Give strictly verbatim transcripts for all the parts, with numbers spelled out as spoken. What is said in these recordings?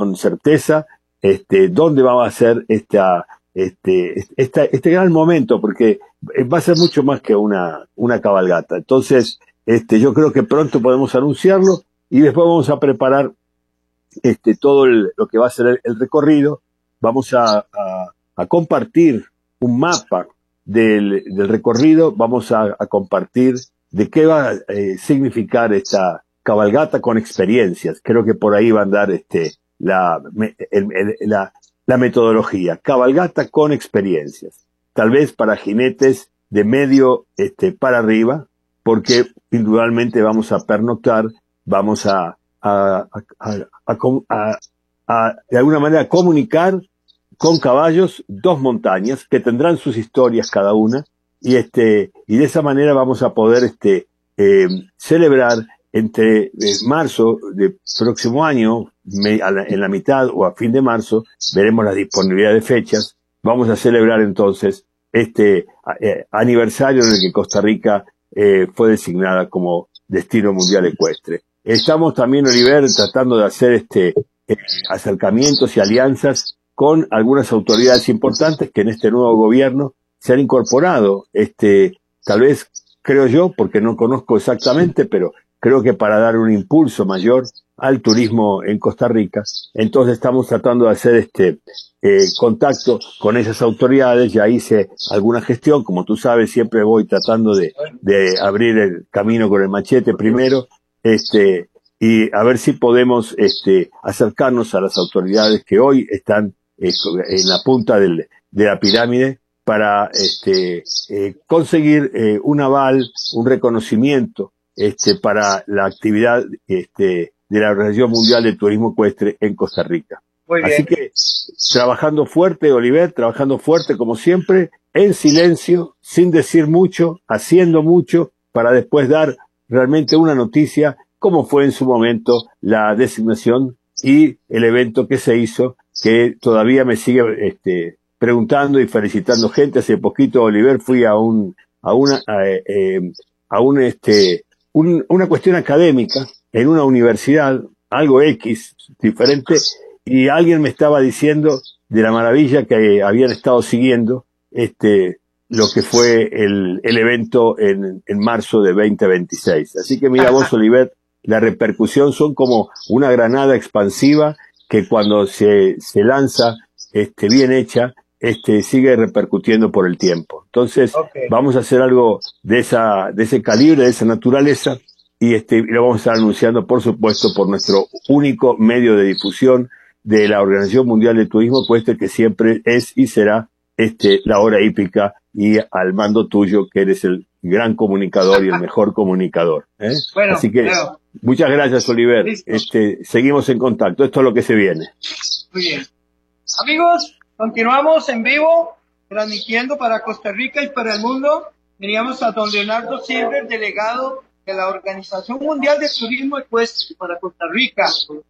con certeza este, dónde va a ser esta, este, esta, este gran momento, porque va a ser mucho más que una, una cabalgata. Entonces, este, yo creo que pronto podemos anunciarlo y después vamos a preparar este, todo el, lo que va a ser el, el recorrido. Vamos a, a, a compartir un mapa del, del recorrido, vamos a, a compartir de qué va a eh, significar esta cabalgata con experiencias. Creo que por ahí va a andar este, la, el, el, la, la metodología. Cabalgata con experiencias. Tal vez para jinetes de medio este, para arriba, porque indudablemente vamos a pernoctar, vamos a, a, a, a, a, a de alguna manera comunicar con caballos dos montañas que tendrán sus historias cada una, y este y de esa manera vamos a poder este eh, celebrar entre eh, marzo del próximo año, me, a la, en la mitad o a fin de marzo, veremos la disponibilidad de fechas. Vamos a celebrar entonces este eh, aniversario en el que Costa Rica eh, fue designada como destino mundial ecuestre. Estamos también, Oliver, tratando de hacer este eh, acercamientos y alianzas con algunas autoridades importantes que en este nuevo gobierno se han incorporado, este, tal vez, creo yo, porque no conozco exactamente, pero creo que para dar un impulso mayor al turismo en Costa Rica. Entonces estamos tratando de hacer este eh, contacto con esas autoridades. Ya hice alguna gestión, como tú sabes, siempre voy tratando de, de abrir el camino con el machete primero, este, y a ver si podemos este, acercarnos a las autoridades que hoy están eh, en la punta del, de la pirámide para este, eh, conseguir eh, un aval, un reconocimiento este, para la actividad este, de la Organización Mundial de Turismo Ecuestre en Costa Rica. Muy bien. Así que trabajando fuerte, Oliver, trabajando fuerte como siempre, en silencio, sin decir mucho, haciendo mucho, para después dar realmente una noticia, como fue en su momento la designación y el evento que se hizo, que todavía me sigue este, preguntando y felicitando gente. Hace poquito, Oliver, fui a un a una a, eh, a un este un, una cuestión académica en una universidad, algo X, diferente, y alguien me estaba diciendo de la maravilla que habían estado siguiendo este lo que fue el, el evento en, en marzo de veinte veintiséis. Así que mira vos, Oliver, la repercusión son como una granada expansiva que cuando se, se lanza este, bien hecha, este, sigue repercutiendo por el tiempo. Entonces, okay, vamos a hacer algo de esa, de ese calibre, de esa naturaleza, y este, lo vamos a estar anunciando, por supuesto, por nuestro único medio de difusión de la Organización Mundial de Turismo Ecuestre, que siempre es y será este, la hora hípica, y al mando tuyo, que eres el gran comunicador y el mejor comunicador. ¿eh? Bueno, así que, bueno, muchas gracias, Oliver. Este, seguimos en contacto. Esto es lo que se viene. Muy bien. Amigos, continuamos en vivo, transmitiendo para Costa Rica y para el mundo. Veníamos a don Leonardo Silver, delegado de la Organización Mundial de Turismo Ecuestre para Costa Rica.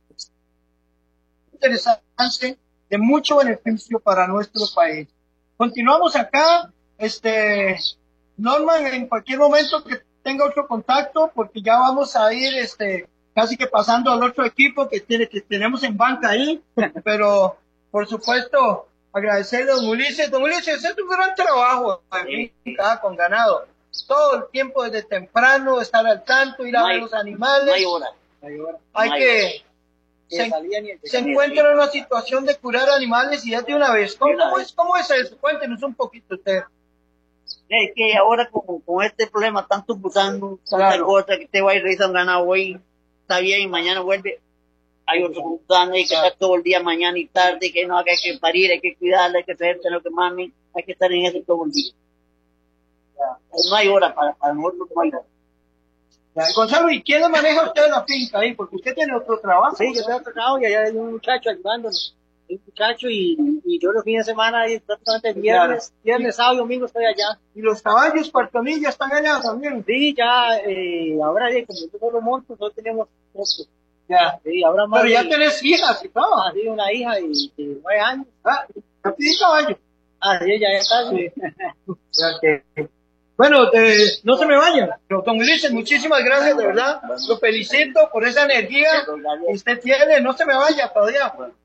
Interesante, de mucho beneficio para nuestro país. Continuamos acá, este, Norman, en cualquier momento que tenga otro contacto, porque ya vamos a ir, este, casi que pasando al otro equipo que tiene, que tenemos en banca ahí, pero, por supuesto, agradecerle a don Ulises. Don Ulises, es un gran trabajo aquí, acá con ganado. Todo el tiempo desde temprano, estar al tanto, ir a ver los animales. No hay hora. Hay que... Se, se encuentra en una situación de curar animales y ya de una vez. ¿Cómo, cómo, es, cómo es eso? Cuéntenos un poquito usted. Es que ahora con, con este problema tanto buscando, tanta claro, cosa, que te va a ir revisando un ganado hoy, está bien, y mañana vuelve, hay otro buscando, hay que claro, estar todo el día, mañana y tarde, que no, que hay que parir, hay que cuidarle, hay que traerse lo que mami, hay que estar en eso todo el día. Ya. No hay hora para, para nosotros, no hay hora. Gonzalo, ¿y quién le maneja usted la finca ahí? Porque usted tiene otro trabajo. Sí, yo tengo otro trabajo y allá hay un muchacho ayudándonos. Un muchacho y, y yo los fines de semana, ahí prácticamente viernes, claro, viernes, sábado y domingo estoy allá. ¿Y los caballos partonillas están allá también? Sí, ya, eh, ahora ya, como yo solo monto, nosotros tenemos otro. Ya. Sí, ahora más. Pero ya de, tenés hijas y todo. Ah, sí, una hija de, de nueve años. Ah, ya pedí caballo. Ah, sí, ya está. Sí. Ya que... Bueno, eh, no se me vayan. Don Ulises, muchísimas gracias, de verdad. Lo felicito por esa energía que usted tiene. No se me vaya todavía.